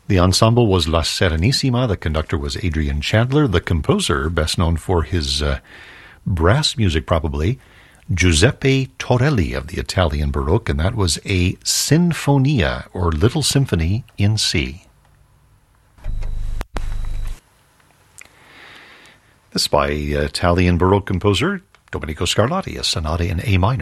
The ensemble was La Serenissima. The conductor was Adrian Chandler. The composer, best known for his brass music probably, Giuseppe Torelli of the Italian Baroque, and that was a Sinfonia, or Little Symphony in C. This by Italian Baroque composer Domenico Scarlatti, a sonata in A minor.